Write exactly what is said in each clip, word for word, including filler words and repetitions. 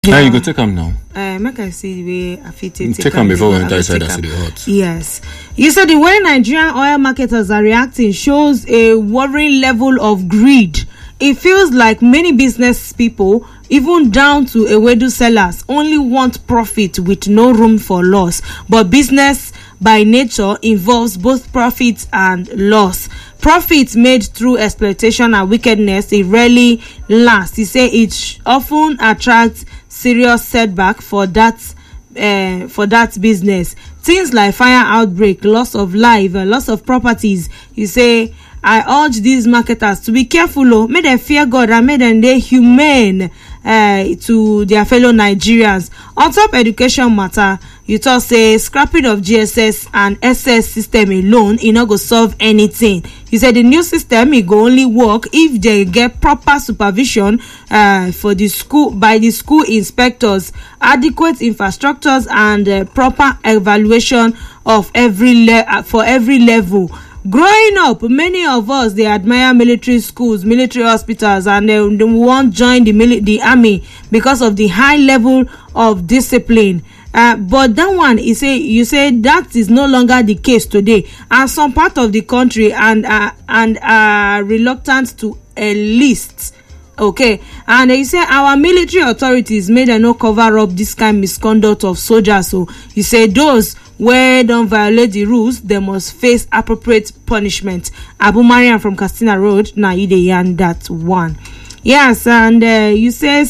Yeah. Now you go take them now. Uh, make I see the way I fit take, take them before we enter inside the hot. Yes. You said the way Nigerian oil marketers are reacting shows a worrying level of greed. It feels like many business people, even down to ewedu sellers, only want profit with no room for loss. But business by nature involves both profit and loss. Profits made through exploitation and wickedness, it rarely lasts. He say it often attracts serious setback for that uh, for that business. Things like fire outbreak, loss of life, uh, loss of properties. He say, I urge these marketers to be careful, oh, may they fear God and may them they humane uh, to their fellow Nigerians. On top education matter, you talk say scrapping of G S S and S S system alone, it not go solve anything. He said the new system it go only work if they get proper supervision uh, for the school by the school inspectors, adequate infrastructures, and uh, proper evaluation of every le- uh, for every level. Growing up, many of us they admire military schools, military hospitals, and they, they won't join the mili- the army because of the high level of discipline. Uh, but that one, you say, you say that is no longer the case today, and some part of the country and uh, and are reluctant to enlist. Okay, and you say our military authorities made a no cover up this kind of misconduct of soldiers. So you say those where don't violate the rules, they must face appropriate punishment. Abu Mariam from Castina Road, now you dey yarn that one. Yes, and uh, you say,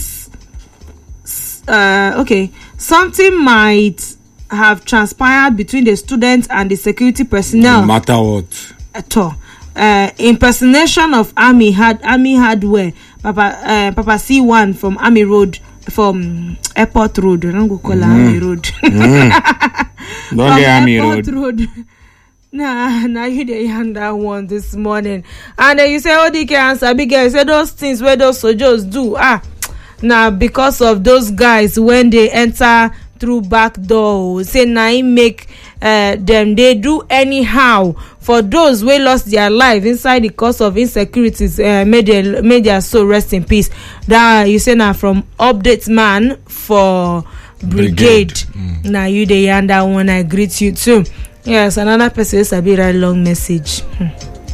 uh, okay, something might have transpired between the students and the security personnel. No matter what. At all. Uh, impersonation of army had army hardware. Papa, uh, Papa C one from Army Road, from Airport Road. I don't go call mm. Army Road. mm. Don't get Army Road. Road. Nah, nah, you dey hand that one this morning. And then uh, you say, oh, D K answer, Abigail, you say those things where those soldiers do. Ah, now nah, because of those guys when they enter through back door, say now nah, make uh, them they do anyhow. For those who lost their life inside the cause of insecurities, uh, made their made their soul rest in peace. That you say now from update man for brigade. brigade. Mm. Now you the and that one I greet you too. Yes, another person is a very long message. Hmm.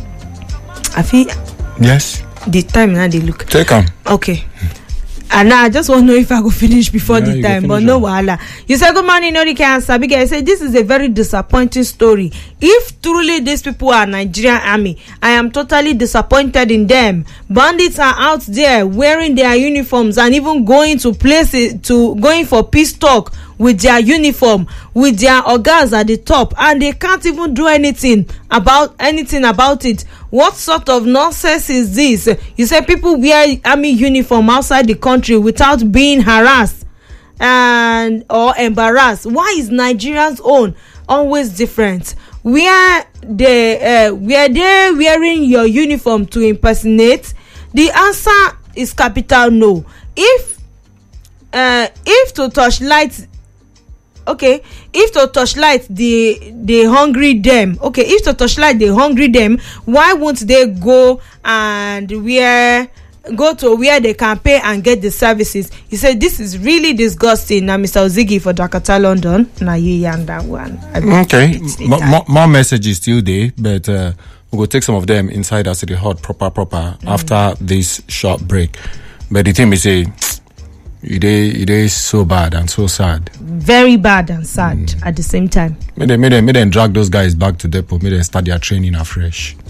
I feel yes. The time now they look. Take them. Okay. And now I just want to know if I go finish before yeah, the time, but no wahala. You say good morning, no cancer. Abigail, I say this is a very disappointing story. If truly these people are Nigerian army, I am totally disappointed in them. Bandits are out there wearing their uniforms and even going to places to going for peace talk with their uniform, with their organs at the top, and they can't even do anything about anything about it. What sort of nonsense is this? You say people wear army uniform outside the country without being harassed and or embarrassed. Why is Nigerians' own always different? Where they uh, were they wearing your uniform to impersonate? The answer is capital no. If uh, if to touch light. Okay, if to touchlight the the hungry them, okay, if to touchlight the hungry them, why won't they go and where go to where they can pay and get the services? He said this is really disgusting. Now, Mister Ozigi for Jakarta, London. Now you yarn that one. Okay, M- more, more messages still there, but uh, we'll go take some of them inside us to the hot proper proper mm. after this short break. But the thing is, say. It is, it is so bad and so sad. Very bad and sad mm. at the same time. May they, may, they, may they drag those guys back to depot. May they start their training afresh.